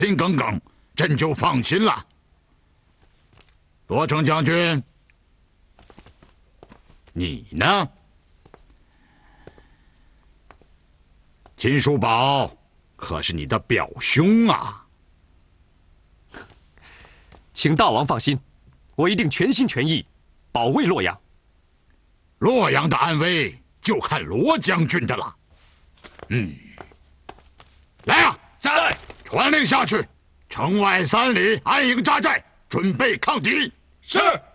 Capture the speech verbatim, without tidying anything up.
平耿耿，朕就放心了。罗成将军，你呢？秦叔宝可是你的表兄啊！ 请大王放心，我一定全心全意保卫洛阳。 洛阳的安危就看罗将军的了。嗯，来啊！在，传令下去，城外三里安营扎寨，准备抗敌。 是。